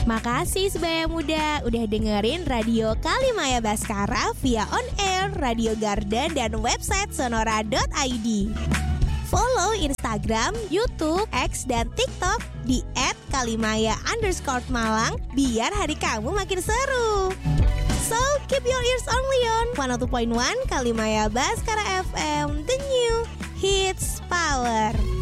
Makasih sebaya muda udah dengerin Radio Kalimaya Baskara via on air, Radio Garden, dan website sonora.id. Follow Instagram, YouTube, X, dan TikTok di @kalimaya_Malang biar hari kamu makin seru. So, keep your ears on Leon 102.1 Kalimaya Baskara FM, the new hits power.